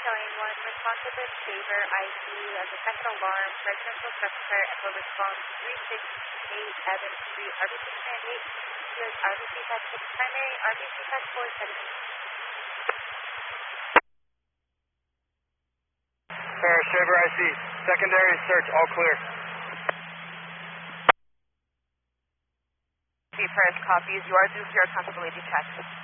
showing 1, responsive Saver ID as a second alarm, residential structure, Echo response 368 Evans Street, RBC 98, field RBC Tech 6 primary, RBC Tech 4 setting. Shaver IC, secondary search, all clear. First copies, you are due for your accountability check.